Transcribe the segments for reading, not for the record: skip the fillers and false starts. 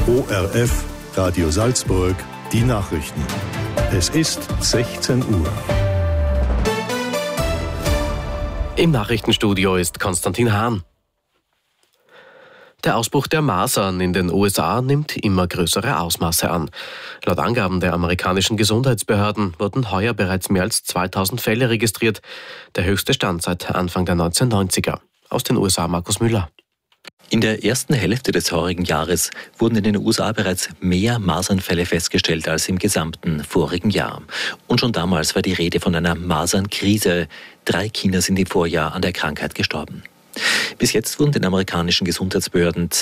ORF, Radio Salzburg, die Nachrichten. Es ist 16 Uhr. Im Nachrichtenstudio ist Konstantin Hahn. Der Ausbruch der Masern in den USA nimmt immer größere Ausmaße an. Laut Angaben der amerikanischen Gesundheitsbehörden wurden heuer bereits mehr als 2000 Fälle registriert. Der höchste Stand seit Anfang der 1990er. Aus den USA Markus Müller. In der ersten Hälfte des heurigen Jahres wurden in den USA bereits mehr Masernfälle festgestellt als im gesamten vorigen Jahr. Und schon damals war die Rede von einer Masernkrise. 3 Kinder sind im Vorjahr an der Krankheit gestorben. Bis jetzt wurden den amerikanischen Gesundheitsbehörden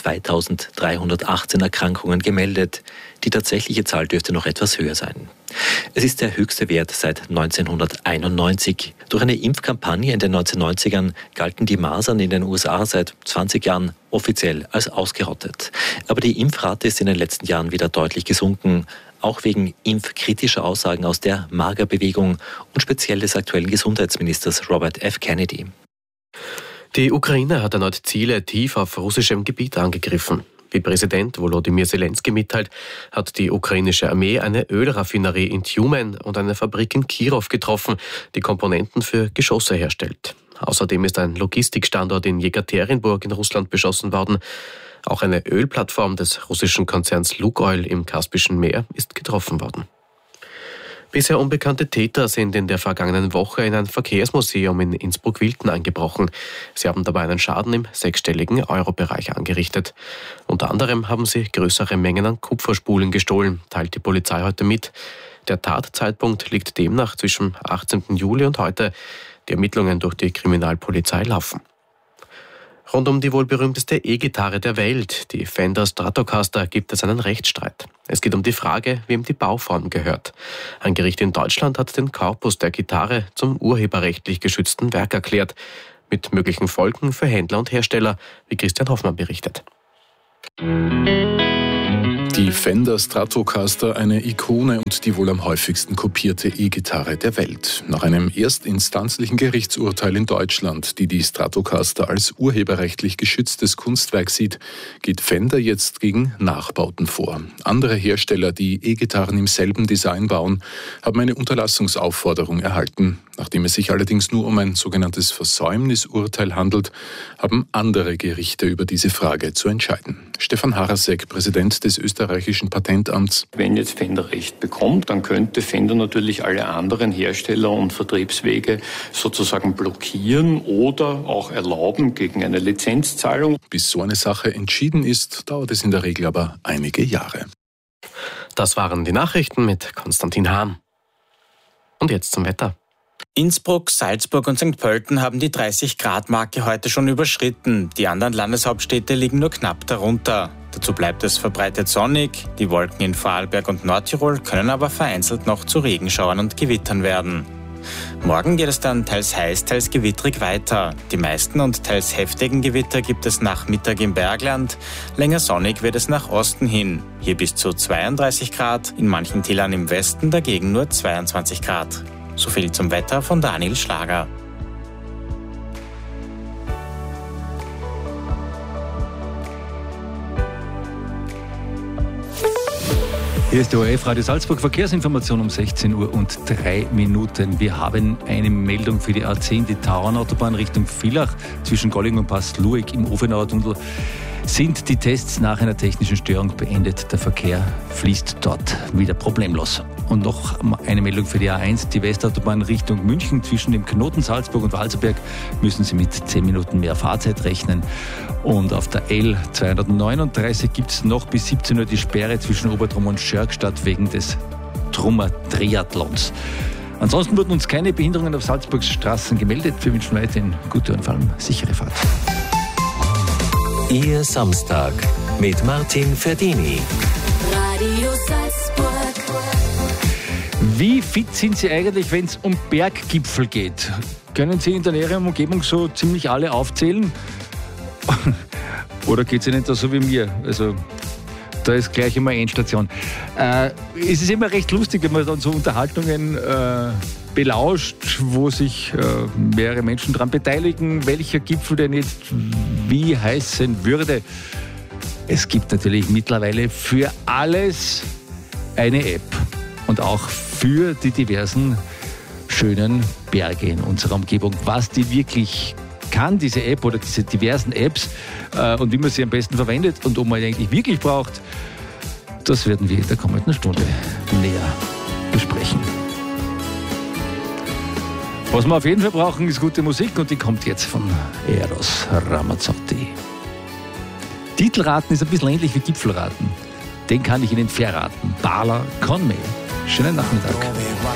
2318 Erkrankungen gemeldet. Die tatsächliche Zahl dürfte noch etwas höher sein. Es ist der höchste Wert seit 1991. Durch eine Impfkampagne in den 1990ern galten die Masern in den USA seit 20 Jahren offiziell als ausgerottet. Aber die Impfrate ist in den letzten Jahren wieder deutlich gesunken, auch wegen impfkritischer Aussagen aus der MAGA-Bewegung und speziell des aktuellen Gesundheitsministers Robert F. Kennedy. Die Ukraine hat erneut Ziele tief auf russischem Gebiet angegriffen. Wie Präsident Volodymyr Zelensky mitteilt, hat die ukrainische Armee eine Ölraffinerie in Tjumen und eine Fabrik in Kirov getroffen, die Komponenten für Geschosse herstellt. Außerdem ist ein Logistikstandort in Jekaterinburg in Russland beschossen worden. Auch eine Ölplattform des russischen Konzerns Lukoil im Kaspischen Meer ist getroffen worden. Bisher unbekannte Täter sind in der vergangenen Woche in ein Verkehrsmuseum in Innsbruck-Wilten eingebrochen. Sie haben dabei einen Schaden im 6-stelligen Euro-Bereich angerichtet. Unter anderem haben sie größere Mengen an Kupferspulen gestohlen, teilt die Polizei heute mit. Der Tatzeitpunkt liegt demnach zwischen 18. Juli und heute. Die Ermittlungen durch die Kriminalpolizei laufen. Rund um die wohl berühmteste E-Gitarre der Welt, die Fender Stratocaster, gibt es einen Rechtsstreit. Es geht um die Frage, wem die Bauform gehört. Ein Gericht in Deutschland hat den Korpus der Gitarre zum urheberrechtlich geschützten Werk erklärt, mit möglichen Folgen für Händler und Hersteller, wie Christian Hoffmann berichtet. Die Fender Stratocaster, eine Ikone und die wohl am häufigsten kopierte E-Gitarre der Welt. Nach einem erstinstanzlichen Gerichtsurteil in Deutschland, die Stratocaster als urheberrechtlich geschütztes Kunstwerk sieht, geht Fender jetzt gegen Nachbauten vor. Andere Hersteller, die E-Gitarren im selben Design bauen, haben eine Unterlassungsaufforderung erhalten. Nachdem es sich allerdings nur um ein sogenanntes Versäumnisurteil handelt, haben andere Gerichte über diese Frage zu entscheiden. Stefan Harasek, Präsident des österreichischen Patentamts. Wenn jetzt Fender Recht bekommt, dann könnte Fender natürlich alle anderen Hersteller und Vertriebswege sozusagen blockieren oder auch erlauben gegen eine Lizenzzahlung. Bis so eine Sache entschieden ist, dauert es in der Regel aber einige Jahre. Das waren die Nachrichten mit Konstantin Hahn. Und jetzt zum Wetter. Innsbruck, Salzburg und St. Pölten haben die 30-Grad-Marke heute schon überschritten. Die anderen Landeshauptstädte liegen nur knapp darunter. Dazu bleibt es verbreitet sonnig. Die Wolken in Vorarlberg und Nordtirol können aber vereinzelt noch zu Regenschauern und Gewittern werden. Morgen geht es dann teils heiß, teils gewittrig weiter. Die meisten und teils heftigen Gewitter gibt es nach Mittag im Bergland. Länger sonnig wird es nach Osten hin. Hier bis zu 32 Grad, in manchen Tälern im Westen dagegen nur 22 Grad. So viel zum Wetter von Daniel Schlager. Hier ist der ORF Radio Salzburg, Verkehrsinformation um 16 Uhr und 3 Minuten. Wir haben eine Meldung für die A10, die Tauernautobahn Richtung Villach zwischen Golling und Past-Lueck im Ofenauer Tunnel. Sind die Tests nach einer technischen Störung beendet. Der Verkehr fließt dort wieder problemlos. Und noch eine Meldung für die A1, die Westautobahn Richtung München. Zwischen dem Knoten Salzburg und Walzerberg müssen Sie mit 10 Minuten mehr Fahrzeit rechnen. Und auf der L239 gibt es noch bis 17 Uhr die Sperre zwischen Obertrum und Schörgstadt wegen des Trummer Triathlons. Ansonsten wurden uns keine Behinderungen auf Salzburgs Straßen gemeldet. Wir wünschen weiterhin gute und vor allem sichere Fahrt. Ihr Samstag mit Martin Ferdini. Radio Salzburg. Wie fit sind Sie eigentlich, wenn es um Berggipfel geht? Können Sie in der näheren Umgebung so ziemlich alle aufzählen? Oder geht es Ihnen da so wie mir? Also da ist gleich immer Endstation. Es ist immer recht lustig, wenn man dann so Unterhaltungen belauscht, wo sich mehrere Menschen daran beteiligen, welcher Gipfel denn jetzt wie heißen würde. Es gibt natürlich mittlerweile für alles eine App und auch für die diversen schönen Berge in unserer Umgebung. Was die wirklich kann, diese App oder diese diversen Apps und wie man sie am besten verwendet und ob man die eigentlich wirklich braucht, das werden wir in der kommenden Stunde näher besprechen. Was wir auf jeden Fall brauchen, ist gute Musik und die kommt jetzt von Eros Ramazzotti. Titelraten ist ein bisschen ähnlich wie Gipfelraten. Den kann ich Ihnen verraten. Bala Conme. Schönen Nachmittag.